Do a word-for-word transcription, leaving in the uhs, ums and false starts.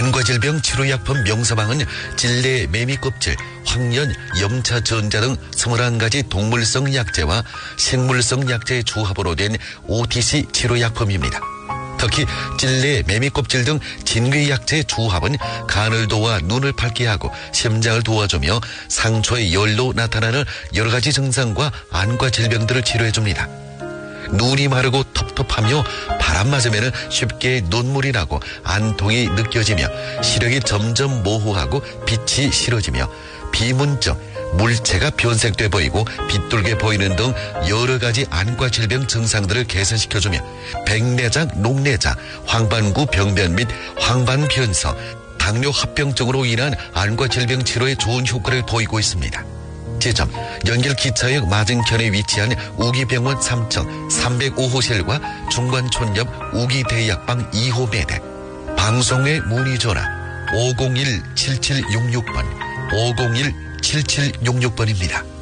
안과질병 치료약품 명사방은 찔레 매미껍질, 황련, 염차 전자 등 이십일 가지 동물성 약재와 식물성 약재의 조합으로 된 오티씨 치료약품입니다. 특히 찔레, 매미껍질 등 진귀 약재의 조합은 간을 도와 눈을 밝게 하고 심장을 도와주며 상처의 열로 나타나는 여러 가지 증상과 안과 질병들을 치료해줍니다. 눈이 마르고 텁텁하며 바람 맞으면 쉽게 눈물이 나고 안통이 느껴지며 시력이 점점 모호하고 빛이 싫어지며 비문증, 물체가 변색돼 보이고 빗돌게 보이는 등 여러 가지 안과 질병 증상들을 개선시켜주며 백내장, 녹내장, 황반구 병변 및 황반변서, 당뇨 합병증으로 인한 안과 질병 치료에 좋은 효과를 보이고 있습니다. 지점 연길 기차역 맞은편에 위치한 우기병원 삼 층 삼백오 호실과 중관촌 옆 우기대약방 이 호 매대. 방송의 문의 전화 오공일 칠칠육육 번 오공일 칠칠육육 번입니다.